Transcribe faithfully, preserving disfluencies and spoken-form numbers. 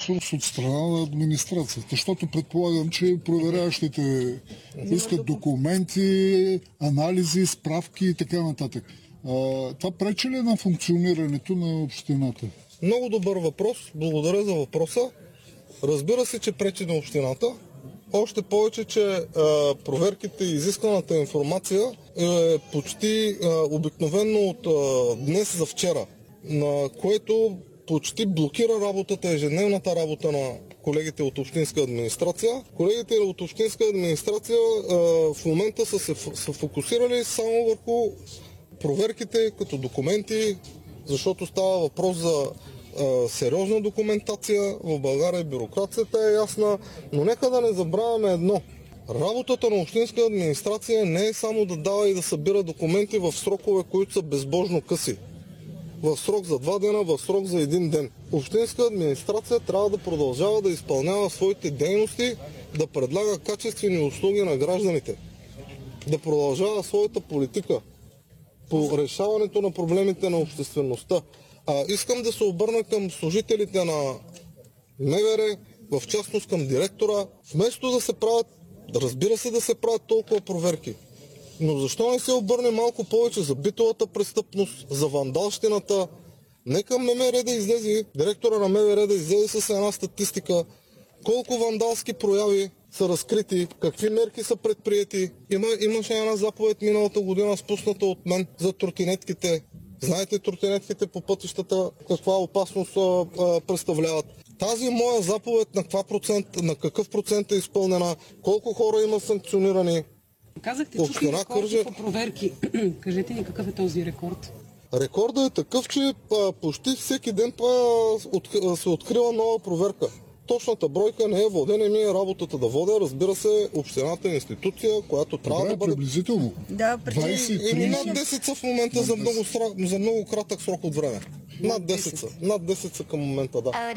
всъщност от страна на администрацията? Защото предполагам, че проверяващите искат документи, анализи, справки и така нататък. А, това пречи ли на функционирането на общината? Много добър въпрос. Благодаря за въпроса. Разбира се, че пречи на общината. Още повече, че а, проверките и изисканата информация е почти а, обикновено от а, днес за вчера, на което почти блокира работата, ежедневната работа на колегите от общинска администрация. Колегите от общинска администрация а, в момента са се са фокусирали само върху проверките като документи, защото става въпрос за а, сериозна документация. В България бюрокрацията е ясна, но нека да не забравяме едно. Работата на общинска администрация не е само да дава и да събира документи в срокове, които са безбожно къси. В срок за два дена, в срок за един ден. Общинска администрация трябва да продължава да изпълнява своите дейности, да предлага качествени услуги на гражданите, да продължава своята политика по решаването на проблемите на обществеността. А, искам да се обърна към служителите на МВР, в частност към директора, вместо да се правят, разбира се да се правят толкова проверки, но защо не се обърне малко повече за битовата престъпност, за вандалщината? Нека МВР да излезе, директора на МВР да излезе с една статистика, колко вандалски прояви са разкрити, какви мерки са предприети. Има, имаше една заповед миналата година, спусната от мен, за тротинетките. Знаете тротинетките по пътищата каква опасност а, а, представляват. Тази моя заповед на, каква процент, на какъв процент е изпълнена, колко хора има санкционирани? Казахте, чух и рекорди Кърже... по проверки. Кажете ни какъв е този рекорд? Рекордът е такъв, че а, почти всеки ден па, от, а, се открива нова проверка. Точната бройка не е водена, ми е работата да водя. Разбира се, общината е институция, която трябва Добре, да бъде... приблизително. Да, преди... И над десет са в момента за много, за много кратък срок от време. Над десет са. Над десет са към момента, да.